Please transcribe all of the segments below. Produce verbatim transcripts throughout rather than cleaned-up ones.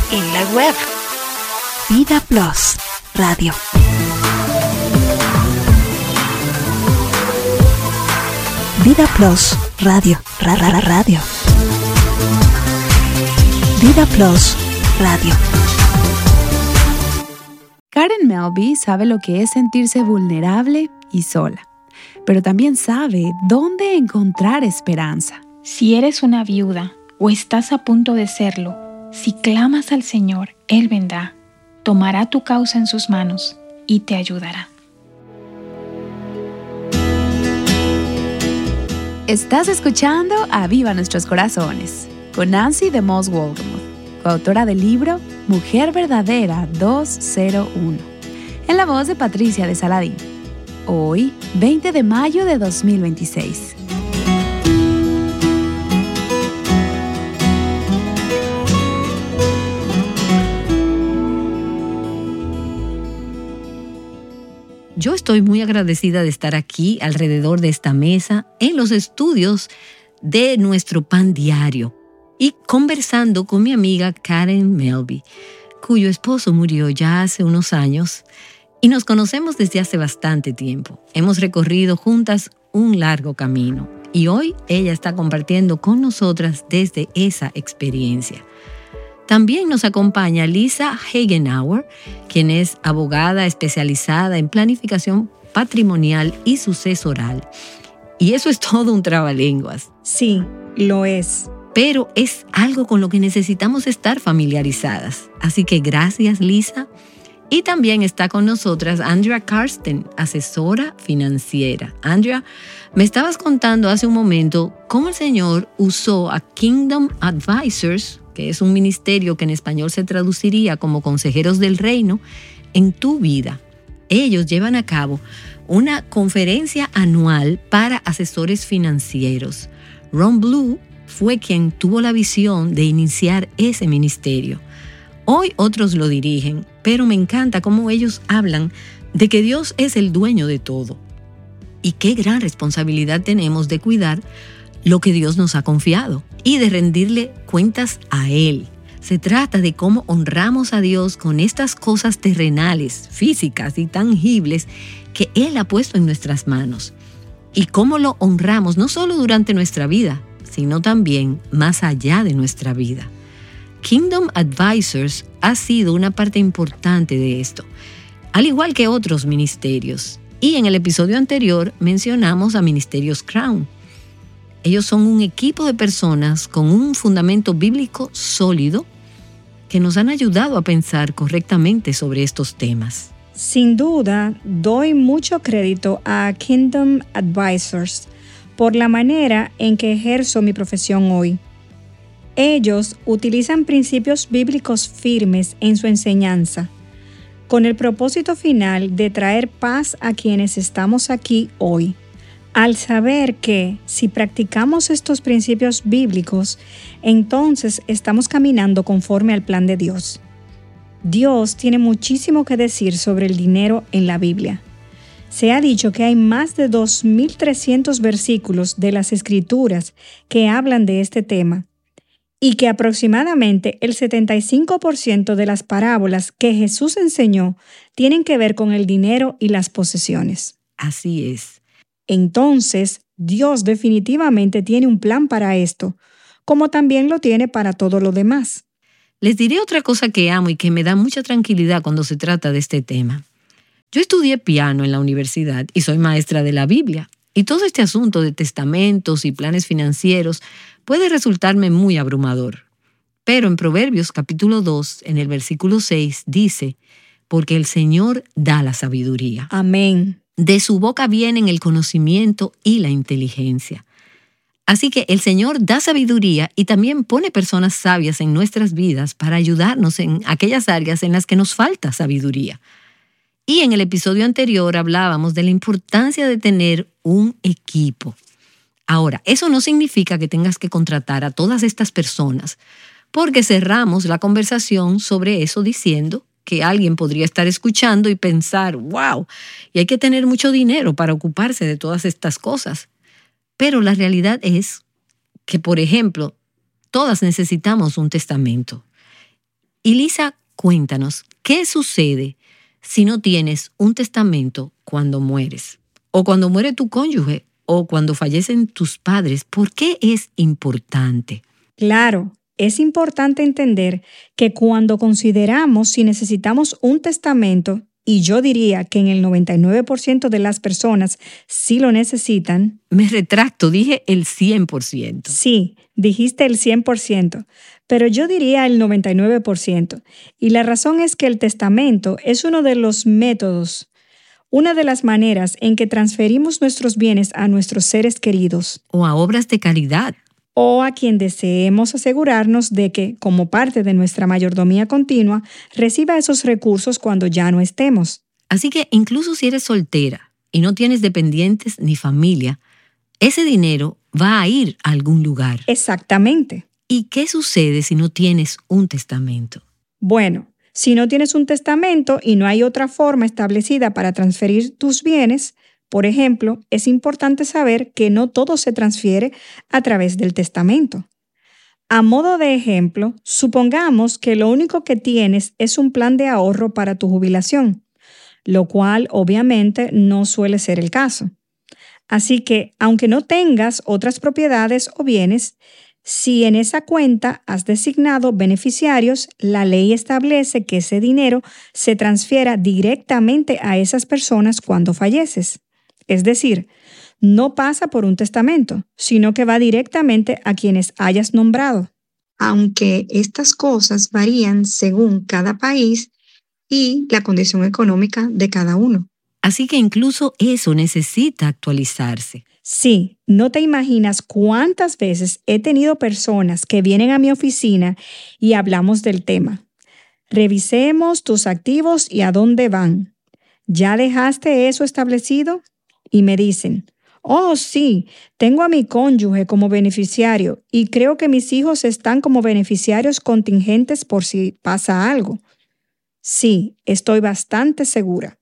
en la web. Vida Plus Radio. Vida Plus Radio. Ra, ra, ra, radio. Vida Plus Radio. Karen Melby sabe lo que es sentirse vulnerable y sola, pero también sabe dónde encontrar esperanza. Si eres una viuda o estás a punto de serlo, si clamas al Señor, Él vendrá, tomará tu causa en sus manos y te ayudará. Estás escuchando Aviva Nuestros Corazones con Nancy DeMoss Wolgemuth, coautora del libro Mujer Verdadera doscientos uno, en la voz de Patricia de Saladín. Hoy, veinte de mayo de dos mil veintiséis. Yo estoy muy agradecida de estar aquí alrededor de esta mesa en los estudios de nuestro Pan Diario y conversando con mi amiga Karen Melby, cuyo esposo murió ya hace unos años y nos conocemos desde hace bastante tiempo. Hemos recorrido juntas un largo camino y hoy ella está compartiendo con nosotras desde esa experiencia. También nos acompaña Lisa Hagenauer, quien es abogada especializada en planificación patrimonial y sucesoral. Y eso es todo un trabalenguas. Sí, lo es. Pero es algo con lo que necesitamos estar familiarizadas. Así que gracias, Lisa. Y también está con nosotras Andrea Karsten, asesora financiera. Andrea, me estabas contando hace un momento cómo el Señor usó a Kingdom Advisors, que es un ministerio que en español se traduciría como consejeros del reino, en tu vida. Ellos llevan a cabo una conferencia anual para asesores financieros. Ron Blue fue quien tuvo la visión de iniciar ese ministerio. Hoy otros lo dirigen, pero me encanta cómo ellos hablan de que Dios es el dueño de todo. Y qué gran responsabilidad tenemos de cuidar lo que Dios nos ha confiado y de rendirle cuentas a Él. Se trata de cómo honramos a Dios con estas cosas terrenales, físicas y tangibles que Él ha puesto en nuestras manos. Y cómo lo honramos no solo durante nuestra vida, sino también más allá de nuestra vida. Kingdom Advisors ha sido una parte importante de esto, al igual que otros ministerios. Y en el episodio anterior mencionamos a Ministerios Crown. Ellos son un equipo de personas con un fundamento bíblico sólido que nos han ayudado a pensar correctamente sobre estos temas. Sin duda, doy mucho crédito a Kingdom Advisors por la manera en que ejerzo mi profesión hoy. Ellos utilizan principios bíblicos firmes en su enseñanza, con el propósito final de traer paz a quienes estamos aquí hoy, al saber que si practicamos estos principios bíblicos, entonces estamos caminando conforme al plan de Dios. Dios tiene muchísimo que decir sobre el dinero en la Biblia. Se ha dicho que hay más de dos mil trescientos versículos de las Escrituras que hablan de este tema y que aproximadamente el setenta y cinco por ciento de las parábolas que Jesús enseñó tienen que ver con el dinero y las posesiones. Así es. Entonces, Dios definitivamente tiene un plan para esto, como también lo tiene para todo lo demás. Les diré otra cosa que amo y que me da mucha tranquilidad cuando se trata de este tema. Yo estudié piano en la universidad y soy maestra de la Biblia. Y todo este asunto de testamentos y planes financieros puede resultarme muy abrumador. Pero en Proverbios capítulo dos, en el versículo seis, dice, porque el Señor da la sabiduría. Amén. De su boca vienen el conocimiento y la inteligencia. Así que el Señor da sabiduría y también pone personas sabias en nuestras vidas para ayudarnos en aquellas áreas en las que nos falta sabiduría. Y en el episodio anterior hablábamos de la importancia de tener un equipo. Ahora, eso no significa que tengas que contratar a todas estas personas, porque cerramos la conversación sobre eso diciendo que alguien podría estar escuchando y pensar, wow, y hay que tener mucho dinero para ocuparse de todas estas cosas. Pero la realidad es que, por ejemplo, todas necesitamos un testamento. Y Lisa, cuéntanos, ¿qué sucede si no tienes un testamento cuando mueres? O cuando muere tu cónyuge, o cuando fallecen tus padres. ¿Por qué es importante? Claro, es importante entender que cuando consideramos si necesitamos un testamento, y yo diría que en el noventa y nueve por ciento de las personas sí lo necesitan. Me retracto, dije el cien por ciento. Sí, dijiste el cien por ciento, pero yo diría el noventa y nueve por ciento. Y la razón es que el testamento es uno de los métodos, una de las maneras en que transferimos nuestros bienes a nuestros seres queridos. O a obras de caridad. O a quien deseemos asegurarnos de que, como parte de nuestra mayordomía continua, reciba esos recursos cuando ya no estemos. Así que incluso si eres soltera y no tienes dependientes ni familia, ese dinero va a ir a algún lugar. Exactamente. ¿Y qué sucede si no tienes un testamento? Bueno, si no tienes un testamento y no hay otra forma establecida para transferir tus bienes, por ejemplo, es importante saber que no todo se transfiere a través del testamento. A modo de ejemplo, supongamos que lo único que tienes es un plan de ahorro para tu jubilación, lo cual obviamente no suele ser el caso. Así que, aunque no tengas otras propiedades o bienes, si en esa cuenta has designado beneficiarios, la ley establece que ese dinero se transfiera directamente a esas personas cuando falleces. Es decir, no pasa por un testamento, sino que va directamente a quienes hayas nombrado. Aunque estas cosas varían según cada país y la condición económica de cada uno. Así que incluso eso necesita actualizarse. Sí, no te imaginas cuántas veces he tenido personas que vienen a mi oficina y hablamos del tema. Revisemos tus activos y a dónde van. ¿Ya dejaste eso establecido? Y me dicen, oh sí, tengo a mi cónyuge como beneficiario y creo que mis hijos están como beneficiarios contingentes por si pasa algo. Sí, estoy bastante segura.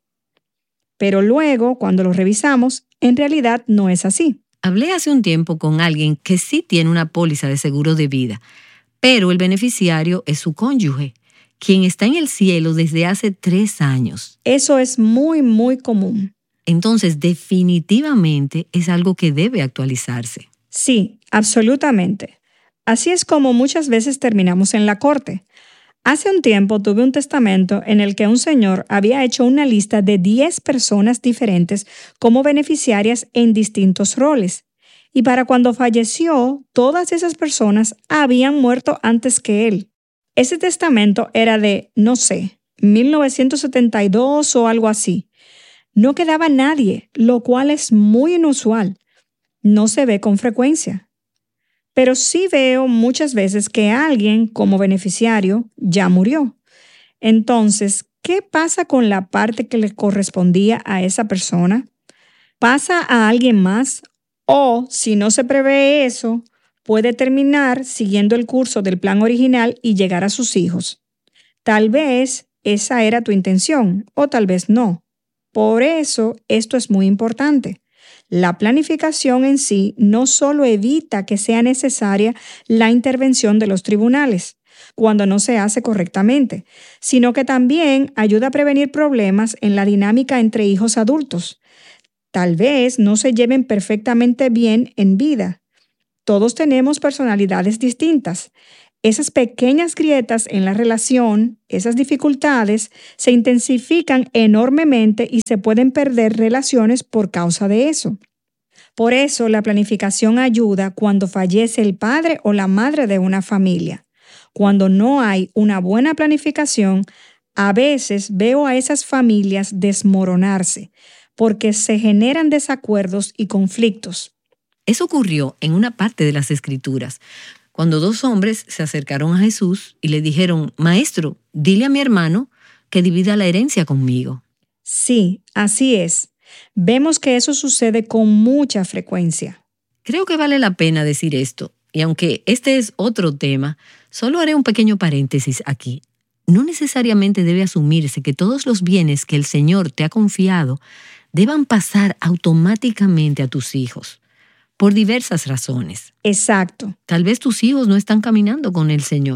Pero luego, cuando lo revisamos, en realidad no es así. Hablé hace un tiempo con alguien que sí tiene una póliza de seguro de vida, pero el beneficiario es su cónyuge, quien está en el cielo desde hace tres años. Eso es muy, muy común. Entonces, definitivamente es algo que debe actualizarse. Sí, absolutamente. Así es como muchas veces terminamos en la corte. Hace un tiempo tuve un testamento en el que un señor había hecho una lista de diez personas diferentes como beneficiarias en distintos roles. Y para cuando falleció, todas esas personas habían muerto antes que él. Ese testamento era de, no sé, mil novecientos setenta y dos o algo así. No quedaba nadie, lo cual es muy inusual. No se ve con frecuencia. Pero sí veo muchas veces que alguien como beneficiario ya murió. Entonces, ¿qué pasa con la parte que le correspondía a esa persona? ¿Pasa a alguien más? O, si no se prevé eso, puede terminar siguiendo el curso del plan original y llegar a sus hijos. Tal vez esa era tu intención, o tal vez no. Por eso, esto es muy importante. La planificación en sí no solo evita que sea necesaria la intervención de los tribunales cuando no se hace correctamente, sino que también ayuda a prevenir problemas en la dinámica entre hijos adultos. Tal vez no se lleven perfectamente bien en vida. Todos tenemos personalidades distintas. Esas pequeñas grietas en la relación, esas dificultades, se intensifican enormemente y se pueden perder relaciones por causa de eso. Por eso, la planificación ayuda cuando fallece el padre o la madre de una familia. Cuando no hay una buena planificación, a veces veo a esas familias desmoronarse porque se generan desacuerdos y conflictos. Eso ocurrió en una parte de las Escrituras, cuando dos hombres se acercaron a Jesús y le dijeron, Maestro, dile a mi hermano que divida la herencia conmigo. Sí, así es. Vemos que eso sucede con mucha frecuencia. Creo que vale la pena decir esto, y aunque este es otro tema, solo haré un pequeño paréntesis aquí. No necesariamente debe asumirse que todos los bienes que el Señor te ha confiado deban pasar automáticamente a tus hijos, por diversas razones. Exacto. Tal vez tus hijos no están caminando con el Señor,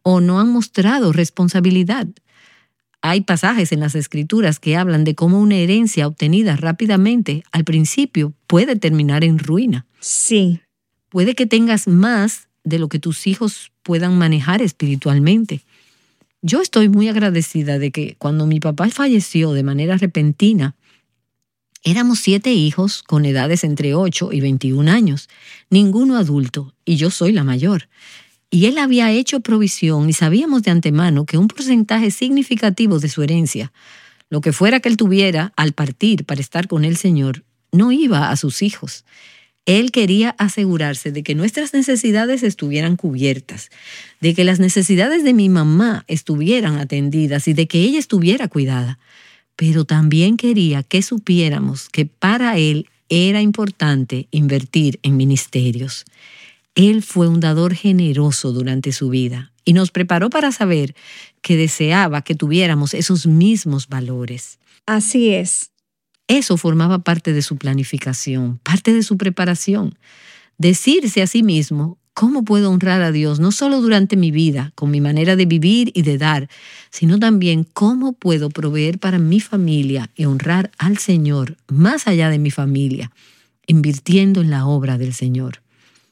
o no han mostrado responsabilidad. Hay pasajes en las Escrituras que hablan de cómo una herencia obtenida rápidamente al principio puede terminar en ruina. Sí. Puede que tengas más de lo que tus hijos puedan manejar espiritualmente. Yo estoy muy agradecida de que cuando mi papá falleció de manera repentina, éramos siete hijos con edades entre ocho y veintiún años, ninguno adulto, y yo soy la mayor. Y él había hecho provisión y sabíamos de antemano que un porcentaje significativo de su herencia, lo que fuera que él tuviera al partir para estar con el Señor, no iba a sus hijos. Él quería asegurarse de que nuestras necesidades estuvieran cubiertas, de que las necesidades de mi mamá estuvieran atendidas y de que ella estuviera cuidada. Pero también quería que supiéramos que para él era importante invertir en ministerios. Él fue un dador generoso durante su vida y nos preparó para saber que deseaba que tuviéramos esos mismos valores. Así es. Eso formaba parte de su planificación, parte de su preparación. Decirse a sí mismo, ¿cómo puedo honrar a Dios no solo durante mi vida, con mi manera de vivir y de dar, sino también cómo puedo proveer para mi familia y honrar al Señor más allá de mi familia, invirtiendo en la obra del Señor?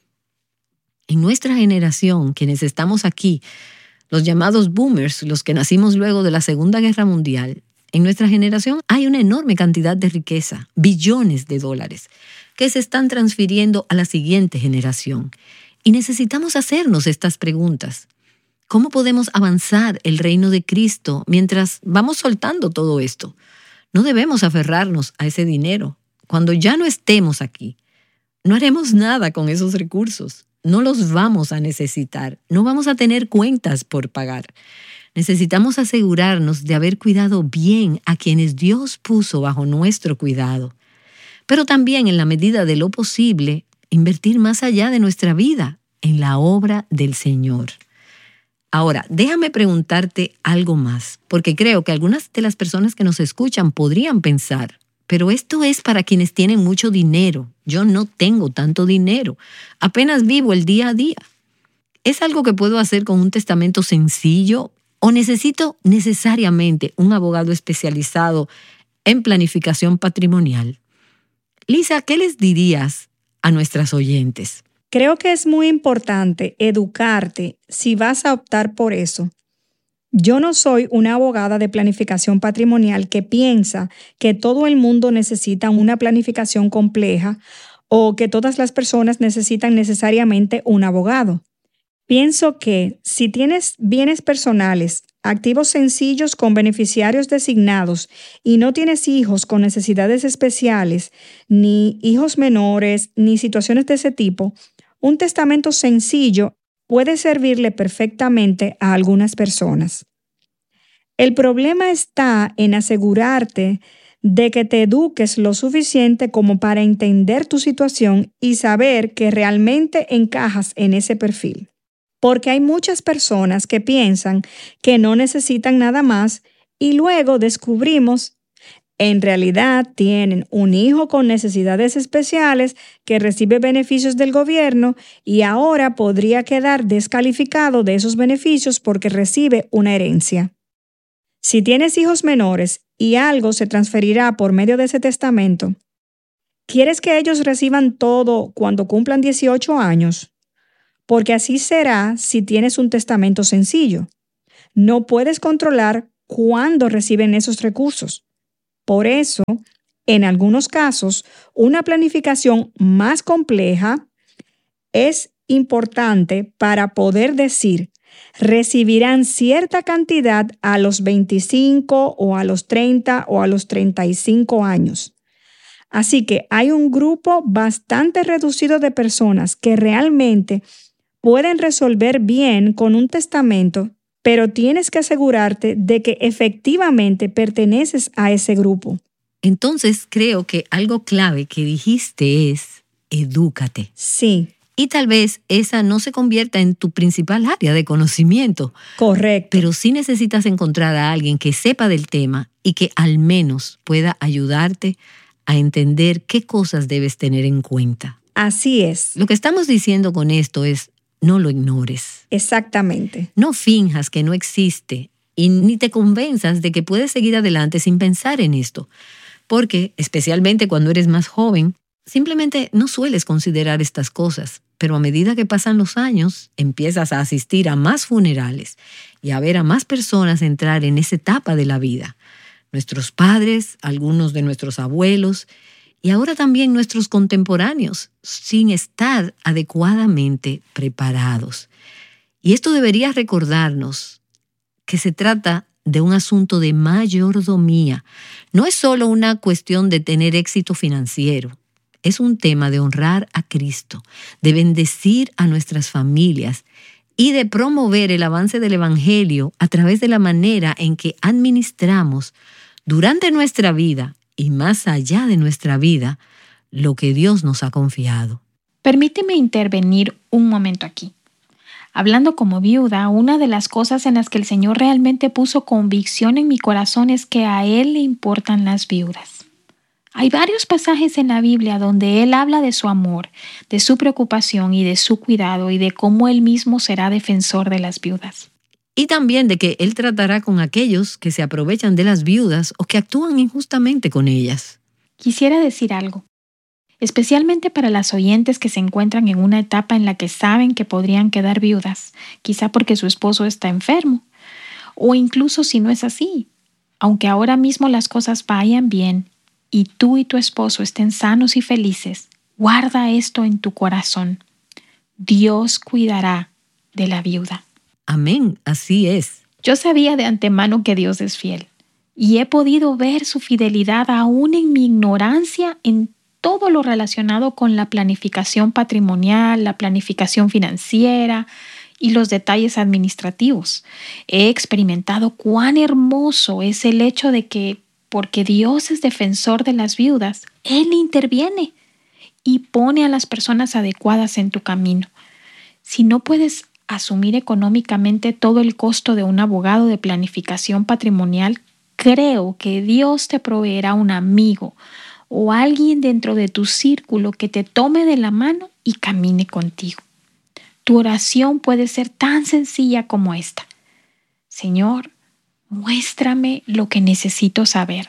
En nuestra generación, quienes estamos aquí, los llamados boomers, los que nacimos luego de la Segunda Guerra Mundial, en nuestra generación hay una enorme cantidad de riqueza, billones de dólares, que se están transfiriendo a la siguiente generación. Y necesitamos hacernos estas preguntas. ¿Cómo podemos avanzar el reino de Cristo mientras vamos soltando todo esto? No debemos aferrarnos a ese dinero. Cuando ya no estemos aquí, no haremos nada con esos recursos. No los vamos a necesitar. No vamos a tener cuentas por pagar. Necesitamos asegurarnos de haber cuidado bien a quienes Dios puso bajo nuestro cuidado. Pero también, en la medida de lo posible, invertir más allá de nuestra vida en la obra del Señor. Ahora, déjame preguntarte algo más, porque creo que algunas de las personas que nos escuchan podrían pensar, pero esto es para quienes tienen mucho dinero. Yo no tengo tanto dinero. Apenas vivo el día a día. ¿Es algo que puedo hacer con un testamento sencillo o necesito necesariamente un abogado especializado en planificación patrimonial? Lisa, ¿qué les dirías a nuestras oyentes? Creo que es muy importante educarte si vas a optar por eso. Yo no soy una abogada de planificación patrimonial que piensa que todo el mundo necesita una planificación compleja o que todas las personas necesitan necesariamente un abogado. Pienso que si tienes bienes personales, activos sencillos con beneficiarios designados y no tienes hijos con necesidades especiales, ni hijos menores, ni situaciones de ese tipo, un testamento sencillo puede servirle perfectamente a algunas personas. El problema está en asegurarte de que te eduques lo suficiente como para entender tu situación y saber que realmente encajas en ese perfil. Porque hay muchas personas que piensan que no necesitan nada más y luego descubrimos en realidad tienen un hijo con necesidades especiales que recibe beneficios del gobierno y ahora podría quedar descalificado de esos beneficios porque recibe una herencia. Si tienes hijos menores y algo se transferirá por medio de ese testamento, ¿quieres que ellos reciban todo cuando cumplan dieciocho años? Porque así será si tienes un testamento sencillo. No puedes controlar cuándo reciben esos recursos. Por eso, en algunos casos, una planificación más compleja es importante para poder decir, recibirán cierta cantidad a los veinticinco o a los treinta o a los treinta y cinco años. Así que hay un grupo bastante reducido de personas que realmente pueden resolver bien con un testamento, pero tienes que asegurarte de que efectivamente perteneces a ese grupo. Entonces, creo que algo clave que dijiste es, edúcate. Sí. Y tal vez esa no se convierta en tu principal área de conocimiento. Correcto. Pero sí necesitas encontrar a alguien que sepa del tema y que al menos pueda ayudarte a entender qué cosas debes tener en cuenta. Así es. Lo que estamos diciendo con esto es, no lo ignores. Exactamente. No finjas que no existe y ni te convenzas de que puedes seguir adelante sin pensar en esto. Porque, especialmente cuando eres más joven, simplemente no sueles considerar estas cosas. Pero a medida que pasan los años, empiezas a asistir a más funerales y a ver a más personas entrar en esa etapa de la vida. Nuestros padres, algunos de nuestros abuelos y ahora también nuestros contemporáneos, sin estar adecuadamente preparados. Y esto debería recordarnos que se trata de un asunto de mayordomía. No es solo una cuestión de tener éxito financiero. Es un tema de honrar a Cristo, de bendecir a nuestras familias y de promover el avance del Evangelio a través de la manera en que administramos durante nuestra vida y más allá de nuestra vida lo que Dios nos ha confiado. Permíteme intervenir un momento aquí. Hablando como viuda, una de las cosas en las que el Señor realmente puso convicción en mi corazón es que a Él le importan las viudas. Hay varios pasajes en la Biblia donde Él habla de su amor, de su preocupación y de su cuidado y de cómo Él mismo será defensor de las viudas. Y también de que Él tratará con aquellos que se aprovechan de las viudas o que actúan injustamente con ellas. Quisiera decir algo, especialmente para las oyentes que se encuentran en una etapa en la que saben que podrían quedar viudas, quizá porque su esposo está enfermo, o incluso si no es así, aunque ahora mismo las cosas vayan bien y tú y tu esposo estén sanos y felices, guarda esto en tu corazón. Dios cuidará de la viuda. Amén, así es. Yo sabía de antemano que Dios es fiel y he podido ver su fidelidad aún en mi ignorancia en todo lo relacionado con la planificación patrimonial, la planificación financiera y los detalles administrativos. He experimentado cuán hermoso es el hecho de que, porque Dios es defensor de las viudas, Él interviene y pone a las personas adecuadas en tu camino. Si no puedes asumir económicamente todo el costo de un abogado de planificación patrimonial, creo que Dios te proveerá un amigo o alguien dentro de tu círculo que te tome de la mano y camine contigo. Tu oración puede ser tan sencilla como esta. Señor, muéstrame lo que necesito saber.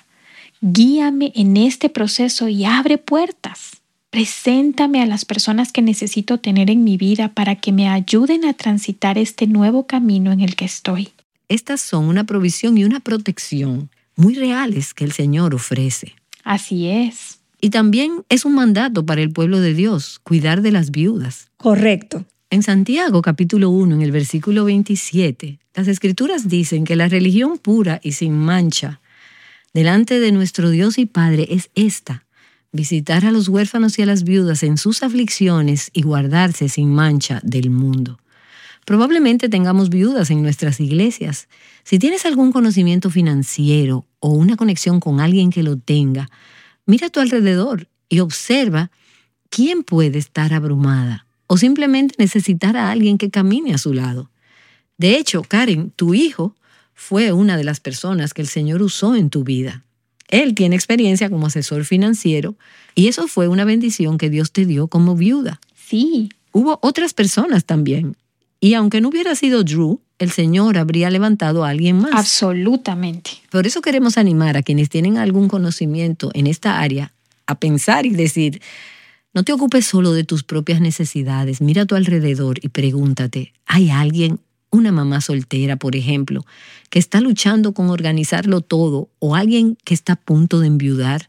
Guíame en este proceso y abre puertas. Preséntame a las personas que necesito tener en mi vida para que me ayuden a transitar este nuevo camino en el que estoy. Estas son una provisión y una protección muy reales que el Señor ofrece. Así es. Y también es un mandato para el pueblo de Dios, cuidar de las viudas. Correcto. En Santiago capítulo uno, en el versículo veintisiete, las Escrituras dicen que la religión pura y sin mancha delante de nuestro Dios y Padre es esta: visitar a los huérfanos y a las viudas en sus aflicciones y guardarse sin mancha del mundo. Probablemente tengamos viudas en nuestras iglesias. Si tienes algún conocimiento financiero o una conexión con alguien que lo tenga, mira a tu alrededor y observa quién puede estar abrumada o simplemente necesitar a alguien que camine a su lado. De hecho, Karen, tu hijo fue una de las personas que el Señor usó en tu vida. Él tiene experiencia como asesor financiero y eso fue una bendición que Dios te dio como viuda. Sí. Hubo otras personas también. Y aunque no hubiera sido Drew, el Señor habría levantado a alguien más. Absolutamente. Por eso queremos animar a quienes tienen algún conocimiento en esta área a pensar y decir, no te ocupes solo de tus propias necesidades, mira a tu alrededor y pregúntate, ¿hay alguien, una mamá soltera, por ejemplo, que está luchando con organizarlo todo o alguien que está a punto de enviudar?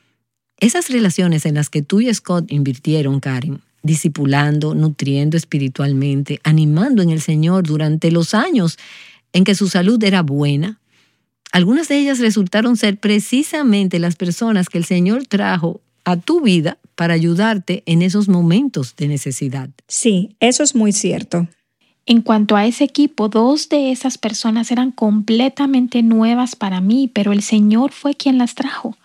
Esas relaciones en las que tú y Scott invirtieron, Karen, discipulando, nutriendo espiritualmente, animando en el Señor durante los años en que su salud era buena, algunas de ellas resultaron ser precisamente las personas que el Señor trajo a tu vida para ayudarte en esos momentos de necesidad. Sí, eso es muy cierto. En cuanto a ese equipo, dos de esas personas eran completamente nuevas para mí, pero el Señor fue quien las trajo.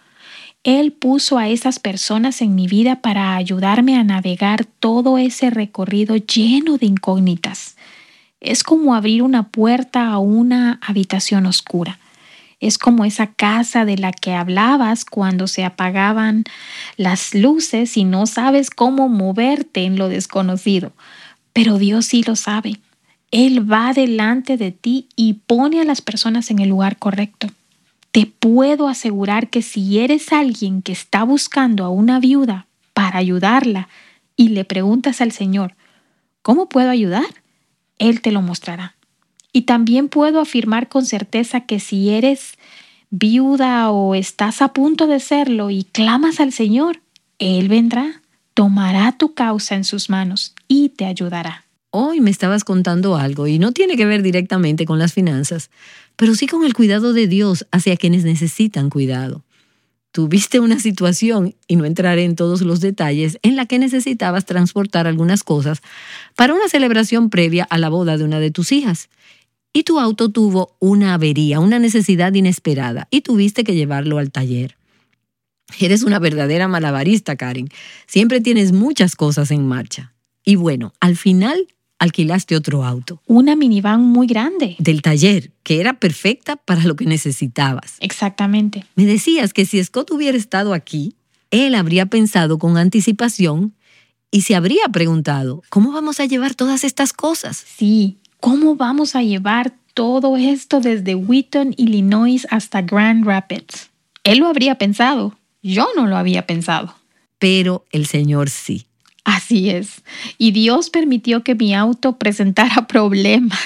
Él puso a esas personas en mi vida para ayudarme a navegar todo ese recorrido lleno de incógnitas. Es como abrir una puerta a una habitación oscura. Es como esa casa de la que hablabas cuando se apagaban las luces y no sabes cómo moverte en lo desconocido. Pero Dios sí lo sabe. Él va delante de ti y pone a las personas en el lugar correcto. Te puedo asegurar que si eres alguien que está buscando a una viuda para ayudarla y le preguntas al Señor, ¿cómo puedo ayudar? Él te lo mostrará. Y también puedo afirmar con certeza que si eres viuda o estás a punto de serlo y clamas al Señor, Él vendrá, tomará tu causa en sus manos y te ayudará. Hoy me estabas contando algo y no tiene que ver directamente con las finanzas, pero sí con el cuidado de Dios hacia quienes necesitan cuidado. Tuviste una situación, y no entraré en todos los detalles, en la que necesitabas transportar algunas cosas para una celebración previa a la boda de una de tus hijas. Y tu auto tuvo una avería, una necesidad inesperada, y tuviste que llevarlo al taller. Eres una verdadera malabarista, Karen. Siempre tienes muchas cosas en marcha. Y bueno, al final alquilaste otro auto. Una minivan muy grande. Del taller, que era perfecta para lo que necesitabas. Exactamente. Me decías que si Scott hubiera estado aquí, él habría pensado con anticipación y se habría preguntado, ¿cómo vamos a llevar todas estas cosas? Sí, ¿cómo vamos a llevar todo esto desde Wheaton, Illinois hasta Grand Rapids? Él lo habría pensado. Yo no lo había pensado. Pero el Señor sí. Así es. Y Dios permitió que mi auto presentara problemas.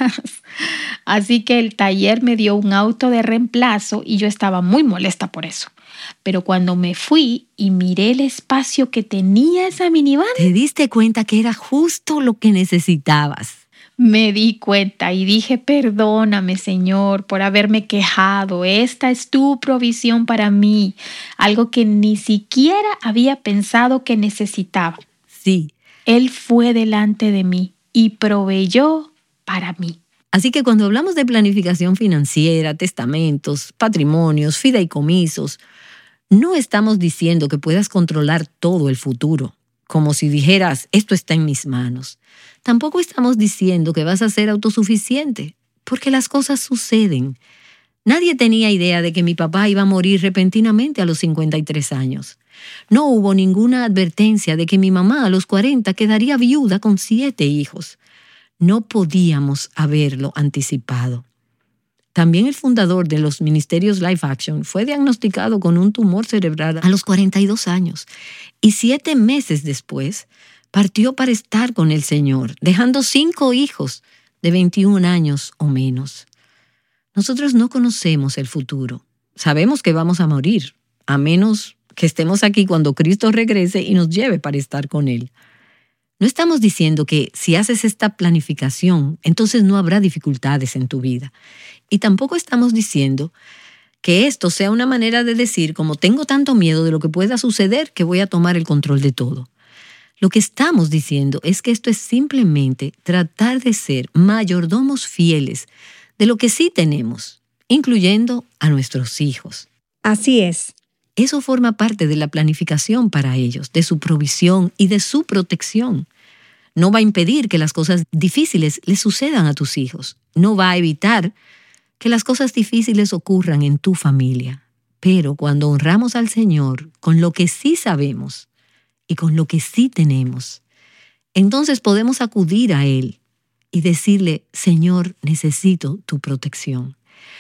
Así que el taller me dio un auto de reemplazo y yo estaba muy molesta por eso. Pero cuando me fui y miré el espacio que tenía esa minivan, ¿te diste cuenta que era justo lo que necesitabas? Me di cuenta y dije, perdóname, Señor, por haberme quejado. Esta es tu provisión para mí, algo que ni siquiera había pensado que necesitaba. Sí. Él fue delante de mí y proveyó para mí. Así que cuando hablamos de planificación financiera, testamentos, patrimonios, fideicomisos, no estamos diciendo que puedas controlar todo el futuro, como si dijeras, esto está en mis manos. Tampoco estamos diciendo que vas a ser autosuficiente, porque las cosas suceden. Nadie tenía idea de que mi papá iba a morir repentinamente a los cincuenta y tres años. No hubo ninguna advertencia de que mi mamá a los cuarenta quedaría viuda con siete hijos. No podíamos haberlo anticipado. También el fundador de los ministerios Life Action fue diagnosticado con un tumor cerebral a los cuarenta y dos años y siete meses después partió para estar con el Señor, dejando cinco hijos de veintiún años o menos. Nosotros no conocemos el futuro. Sabemos que vamos a morir, a menos que estemos aquí cuando Cristo regrese y nos lleve para estar con Él. No estamos diciendo que si haces esta planificación, entonces no habrá dificultades en tu vida. Y tampoco estamos diciendo que esto sea una manera de decir, como tengo tanto miedo de lo que pueda suceder, que voy a tomar el control de todo. Lo que estamos diciendo es que esto es simplemente tratar de ser mayordomos fieles de lo que sí tenemos, incluyendo a nuestros hijos. Así es. Eso forma parte de la planificación para ellos, de su provisión y de su protección. No va a impedir que las cosas difíciles les sucedan a tus hijos. No va a evitar que las cosas difíciles ocurran en tu familia. Pero cuando honramos al Señor con lo que sí sabemos y con lo que sí tenemos, entonces podemos acudir a Él y decirle, Señor, necesito tu protección.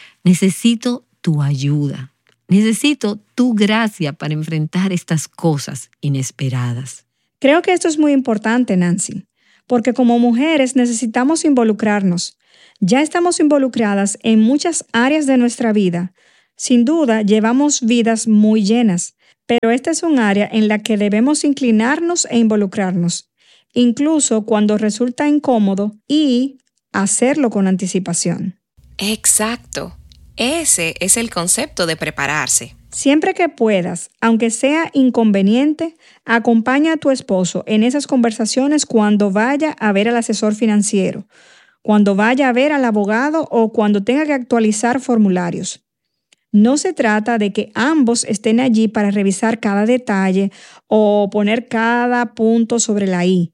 Necesito tu ayuda. Necesito tu gracia para enfrentar estas cosas inesperadas. Creo que esto es muy importante, Nancy, porque como mujeres necesitamos involucrarnos. Ya estamos involucradas en muchas áreas de nuestra vida. Sin duda, llevamos vidas muy llenas, pero esta es un área en la que debemos inclinarnos e involucrarnos, incluso cuando resulta incómodo, y hacerlo con anticipación. Exacto. Ese es el concepto de prepararse. Siempre que puedas, aunque sea inconveniente, acompaña a tu esposo en esas conversaciones cuando vaya a ver al asesor financiero, cuando vaya a ver al abogado o cuando tenga que actualizar formularios. No se trata de que ambos estén allí para revisar cada detalle o poner cada punto sobre la i,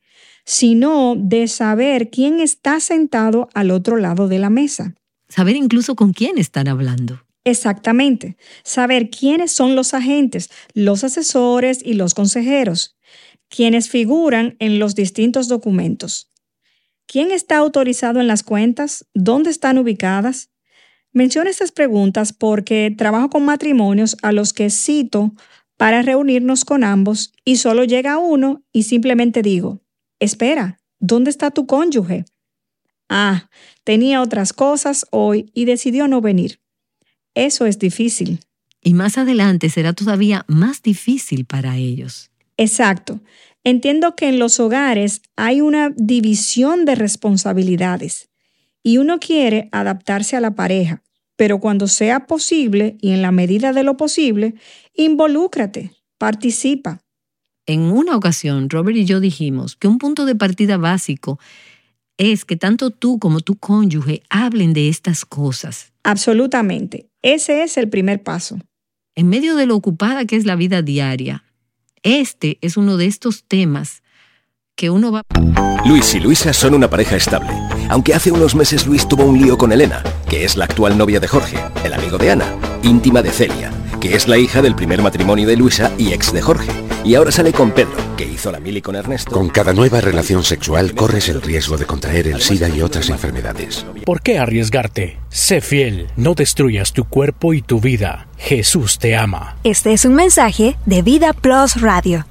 sino de saber quién está sentado al otro lado de la mesa. Saber incluso con quién están hablando. Exactamente. Saber quiénes son los agentes, los asesores y los consejeros, quienes figuran en los distintos documentos. ¿Quién está autorizado en las cuentas? ¿Dónde están ubicadas? Menciono estas preguntas porque trabajo con matrimonios a los que cito para reunirnos con ambos y solo llega uno y simplemente digo, espera, ¿dónde está tu cónyuge? Ah, tenía otras cosas hoy y decidió no venir. Eso es difícil. Y más adelante será todavía más difícil para ellos. Exacto. Entiendo que en los hogares hay una división de responsabilidades y uno quiere adaptarse a la pareja, pero cuando sea posible y en la medida de lo posible, involúcrate, participa. En una ocasión, Robert y yo dijimos que un punto de partida básico es que tanto tú como tu cónyuge hablen de estas cosas. Absolutamente. Ese es el primer paso. En medio de lo ocupada que es la vida diaria, este es uno de estos temas que uno va... Luis y Luisa son una pareja estable, aunque hace unos meses Luis tuvo un lío con Elena, que es la actual novia de Jorge, el amigo de Ana, íntima de Celia, que es la hija del primer matrimonio de Luisa y ex de Jorge, y ahora sale con Pedro, que hizo la mili con Ernesto. Con cada nueva relación sexual corres el riesgo de contraer el SIDA y otras enfermedades. ¿Por qué arriesgarte? Sé fiel, no destruyas tu cuerpo y tu vida. Jesús te ama. Este es un mensaje de Vida Plus Radio.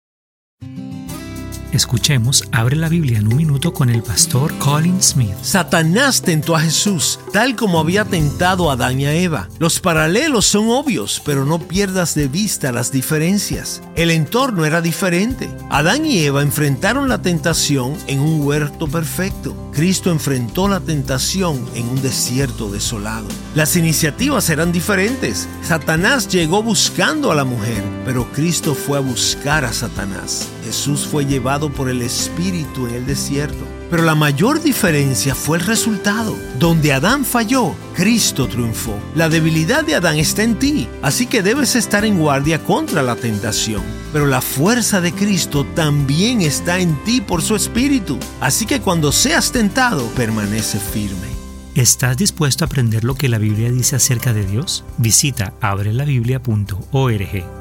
Escuchemos Abre la Biblia en un minuto con el pastor Colin Smith. Satanás tentó a Jesús, tal como había tentado a Adán y a Eva. Los paralelos son obvios, pero no pierdas de vista las diferencias. El entorno era diferente. Adán y Eva enfrentaron la tentación en un huerto perfecto. Cristo enfrentó la tentación en un desierto desolado. Las iniciativas eran diferentes. Satanás llegó buscando a la mujer, pero Cristo fue a buscar a Satanás. Jesús fue llevado por el Espíritu en el desierto. Pero la mayor diferencia fue el resultado. Donde Adán falló, Cristo triunfó. La debilidad de Adán está en ti, así que debes estar en guardia contra la tentación. Pero la fuerza de Cristo también está en ti por su Espíritu. Así que cuando seas tentado, permanece firme. ¿Estás dispuesto a aprender lo que la Biblia dice acerca de Dios? Visita abre la biblia punto org.